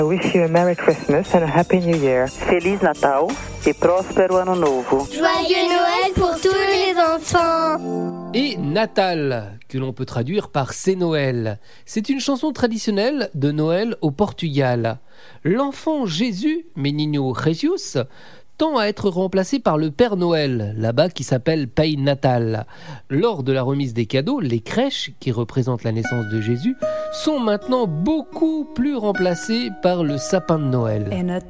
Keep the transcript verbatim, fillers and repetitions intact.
I wish you a Merry Christmas and a Happy New Year. Feliz Natal e próspero Ano Novo. Joyeux Noël pour tous les enfants. Et Natal, que l'on peut traduire par C'est Noël. C'est une chanson traditionnelle de Noël au Portugal. L'enfant Jésus, Menino Jesus, tend à être remplacé par le Père Noël, là-bas qui s'appelle Pai Natal. Lors de la remise des cadeaux, les crèches, qui représentent la naissance de Jésus, sont maintenant beaucoup plus remplacées par le sapin de Noël. In a